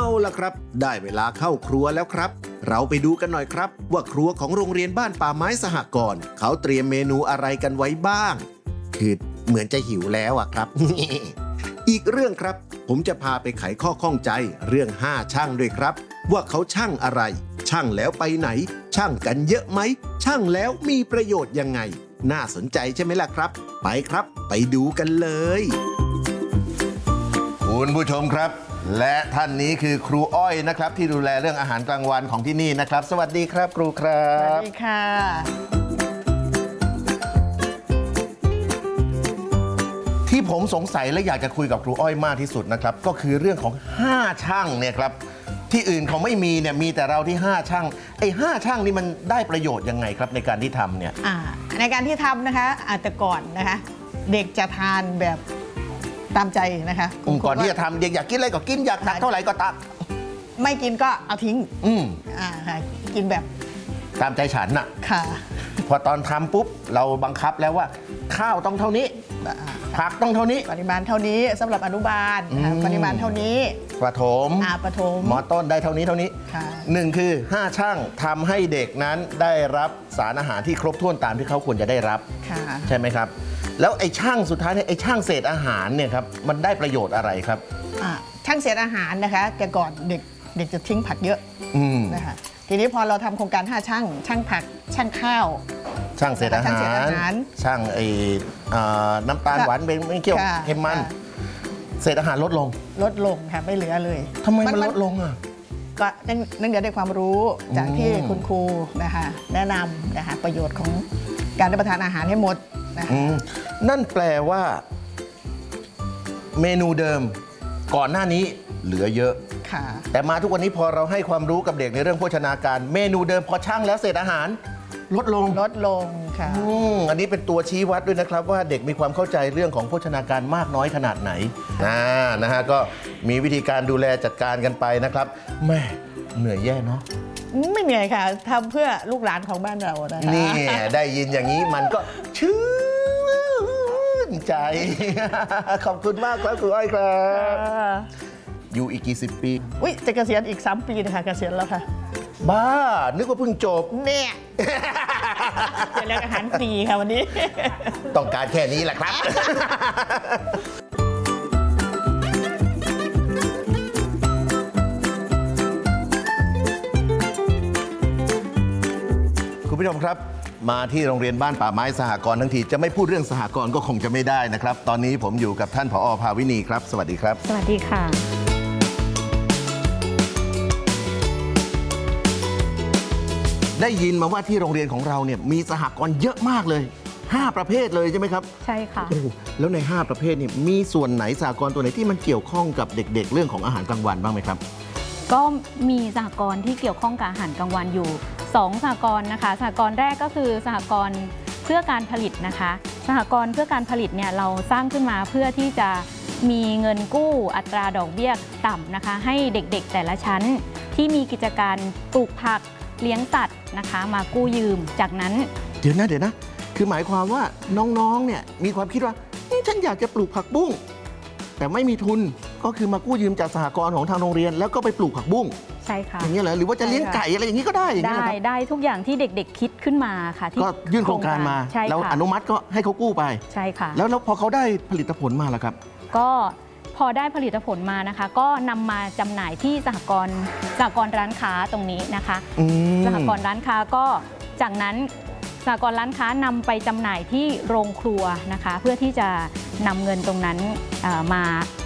ล่ะครับได้เวลาเข้าครัวแล้วครับเราไปดูกันหน่อยครับว่าครัวของโรงเรียนบ้านป่าไม้สหกรณ์เขาเตรียมเมนูอะไรกันไว้บ้างคือเหมือนจะหิวแล้วอะครับ อีกเรื่องครับผมจะพาไปไขข้อข้องใจเรื่อง5ช่างด้วยครับว่าเขาช่างอะไรช่างแล้วไปไหนช่างกันเยอะไหมช่างแล้วมีประโยชน์ยังไงน่าสนใจใช่ไหมล่ะครับไปครับไปดูกันเลยคุณผู้ชมครับและท่านนี้คือครูอ้อยนะครับที่ดูแลเรื่องอาหารกลางวันของที่นี่นะครับสวัสดีครับครูครับสวัสดีค่ะที่ผมสงสัยและอยากจะคุยกับครูอ้อยมากที่สุดนะครับก็คือเรื่องของ5ช่างเนี่ยครับที่อื่นเขาไม่มีเนี่ยมีแต่เราที่5ช่างไอ้5ช่างนี่มันได้ประโยชน์ยังไงครับในการที่ทำเนี่ยในการที่ทำนะคะแต่ก่อนนะคะเด็กจะทานแบบตามใจนะคะก่อนที่จะทำเด็กอยากกินอะไรก็กินอยากตักเท่าไหร่ก็ตักไม่กินก็เอาทิ้งกินแบบตามใจฉันน่ะค่ะพอตอนทำปุ๊บเราบังคับแล้วว่าข้าวต้องเท่านี้ผักต้องเท่านี้ปริมาณเท่านี้สำหรับอนุบาลปริมาณเท่านี้ประถมมอต้นได้เท่านี้หนึ่งคือ5ช่างทำให้เด็กนั้นได้รับสารอาหารที่ครบถ้วนตามที่เขาควรจะได้รับใช่ไหมครับแล้วไอ้ช่างสุดท้ายเนี่ยไอ้ช่างเศษอาหารเนี่ยครับมันได้ประโยชน์อะไรครับช่างเศษอาหารนะคะแต่ก่อนเด็กจะทิ้งผักเยอะนะคะทีนี้พอเราทำโครงการ5ช่างผักช่างข้าวช่างเศษอาหารช่างไอ้น้ำตาลหวานไม่เกี่ยวเค็มมันเศษอาหารลดลงค่ะไม่เหลือเลยทำไมมันลดลงอ่ะก็เนื่องจากได้ความรู้จากที่คุณครูนะคะแนะนำนะคะประโยชน์ของการรับประทานอาหารให้หมดนั่นแปลว่าเมนูเดิมก่อนหน้านี้เหลือเยอะแต่มาทุกวันนี้พอเราให้ความรู้กับเด็กในเรื่องโภชนาการเมนูเดิมพอช่างแล้วเศษอาหารลดลงค่ะอันนี้เป็นตัวชี้วัดด้วยนะครับว่าเด็กมีความเข้าใจเรื่องของโภชนาการมากน้อยขนาดไหนนะฮะก็มีวิธีการดูแลจัดการกันไปนะครับแม่เหนื่อยแย่เนาะไม่เหนื่อยค่ะทำเพื่อลูกหลานของบ้านเรานะคะนี่ได้ยินอย่างนี้มันก็ชื่นใจขอบคุณมากครับครูอ้อยครับอยู่อีกกี่สิบปีจะเกษียณอีก3 ปีนะคะเกษียณแล้วค่ะบ้านึกว่าเพิ่งจบเนี่ยจะเลี้ยงอาหารฟรีค่ะวันนี้ต้องการแค่นี้แหละครับคุณผู้ชมครับมาที่โรงเรียนบ้านป่าไม้สหกรณ์ทั้งทีจะไม่พูดเรื่องสหกรณ์ก็คงจะไม่ได้นะครับตอนนี้ผมอยู่กับท่านผอ.ภาวินีครับสวัสดีครับสวัสดีค่ะได้ยินมาว่าที่โรงเรียนของเราเนี่ยมีสหกรณ์เยอะมากเลย5ประเภทเลยใช่ไหมครับใช่ค่ะแล้วใน5ประเภทนี่มีส่วนไหนสหกรณ์ตัวไหนที่มันเกี่ยวข้องกับเด็กๆเรื่องของอาหารกลางวันบ้างไหมครับก็มีสหกรณ์ที่เกี่ยวข้องกับอาหารกลางวันอยู่2สหกรณ์นะคะสหกรณ์แรกก็คือสหกรณ์เพื่อการผลิตนะคะสหกรณ์เพื่อการผลิตเนี่ยเราสร้างขึ้นมาเพื่อที่จะมีเงินกู้อัตราดอกเบี้ยต่ำนะคะให้เด็กๆแต่ละชั้นที่มีกิจการปลูกผักเลี้ยงสัตว์นะคะมากู้ยืมจากนั้นเดี๋ยวนะคือหมายความว่าน้องๆเนี่ยมีความคิดว่าฉันอยากจะปลูกผักบุ้งแต่ไม่มีทุนก็คือมากู้ยืมจากสหกรณ์ของทางโรงเรียนแล้วก็ไปปลูกผักบุ้งใช่ค่ะอย่างนี้เหรอหรือว่าจะเลี้ยงไก่อะไรอย่างนี้ก็ได้อย่างนี้ได้ทุกอย่างที่เด็กๆคิดขึ้นมาค่ะก็ยื่นโครงการมาแล้วอนุมัติก็ให้เขากู้ไปใช่ค่ะแล้วพอเขาได้ผลิตผลมาแล้วครับก็พอได้ผลิตผลมานะคะก็นำมาจำหน่ายที่สหกรณ์ร้านค้าตรงนี้นะคะสหกรณ์ร้านค้าก็จากนั้นสหกรณ์ร้านค้านำไปจำหน่ายที่โรงครัวนะคะเพื่อที่จะนำเงินตรงนั้นมา